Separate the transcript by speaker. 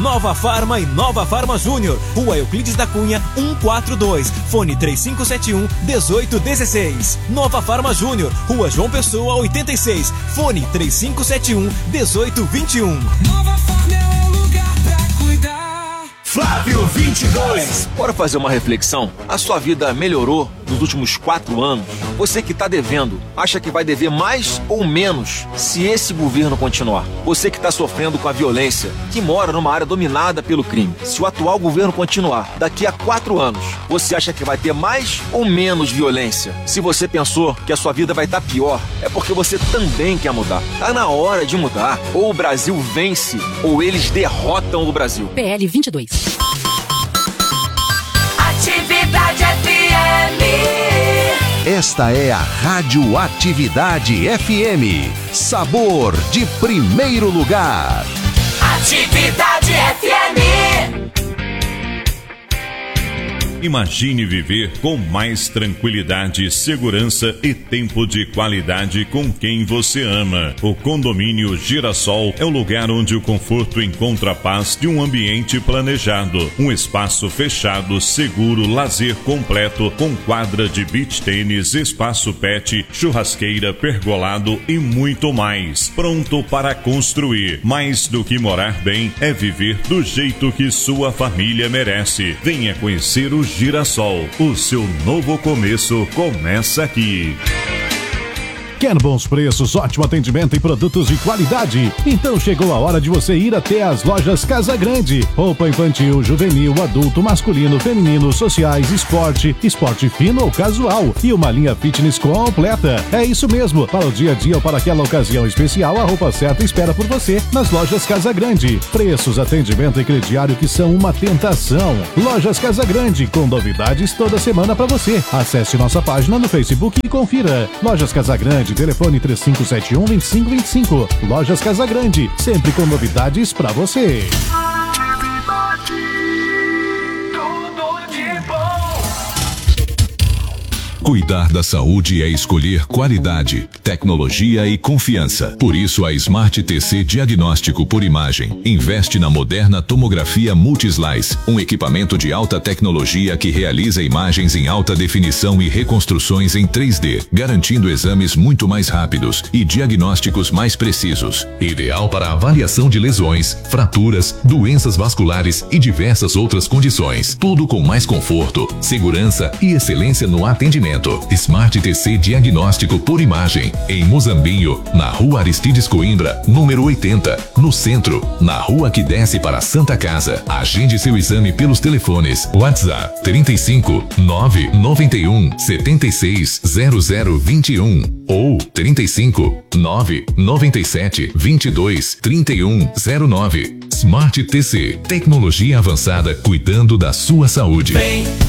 Speaker 1: Nova Farma e Nova Farma Júnior, Rua Euclides da Cunha, 142, fone 3571-1816. Nova Farma Júnior, Rua João Pessoa, 86, fone 3571-1821.
Speaker 2: Nova Farma é o lugar pra cuidar.
Speaker 3: Flávio 22. Bora fazer uma reflexão? A sua vida melhorou nos últimos 4 anos? Você que está devendo, acha que vai dever mais ou menos se esse governo continuar? Você que está sofrendo com a violência, que mora numa área dominada pelo crime, se o atual governo continuar, daqui a 4 anos, você acha que vai ter mais ou menos violência? Se você pensou que a sua vida vai estar pior, é porque você também quer mudar. Tá na hora de mudar. Ou o Brasil vence, ou eles derrotam o Brasil.
Speaker 4: PL 22.
Speaker 5: Atividade FM.
Speaker 6: Esta é a Rádio Atividade FM. Sabor de primeiro lugar.
Speaker 5: Atividade FM.
Speaker 7: Imagine viver com mais tranquilidade, segurança e tempo de qualidade com quem você ama. O Condomínio Girassol é o lugar onde o conforto encontra a paz de um ambiente planejado. Um espaço fechado, seguro, lazer completo, com quadra de beach tênis, espaço pet, churrasqueira, pergolado e muito mais. Pronto para construir. Mais do que morar bem, é viver do jeito que sua família merece. Venha conhecer o Girassol, o seu novo começo começa aqui.
Speaker 8: Quer bons preços, ótimo atendimento e produtos de qualidade? Então chegou a hora de você ir até as lojas Casa Grande. Roupa infantil, juvenil, adulto, masculino, feminino, sociais, esporte fino ou casual e uma linha fitness completa. É isso mesmo, para o dia a dia ou para aquela ocasião especial, a roupa certa espera por você nas lojas Casa Grande. Preços, atendimento e crediário que são uma tentação. Lojas Casa Grande, com novidades toda semana para você. Acesse nossa página no Facebook e confira. Lojas Casa Grande, telefone 3571-2525. Lojas Casa Grande, sempre com novidades pra você.
Speaker 6: Cuidar da saúde é escolher qualidade, tecnologia e confiança. Por isso, a Smart TC Diagnóstico por Imagem investe na moderna tomografia Multislice, um equipamento de alta tecnologia que realiza imagens em alta definição e reconstruções em 3D, garantindo exames muito mais rápidos e diagnósticos mais precisos. Ideal para avaliação de lesões, fraturas, doenças vasculares e diversas outras condições. Tudo com mais conforto, segurança e excelência no atendimento. Smart TC Diagnóstico por Imagem, em Muzambinho, na Rua Aristides Coimbra, número 80, no centro, na rua que desce para Santa Casa. Agende seu exame pelos telefones WhatsApp 35 991 76 0021 ou 35 997 22 3109. Smart TC, tecnologia avançada cuidando da sua saúde.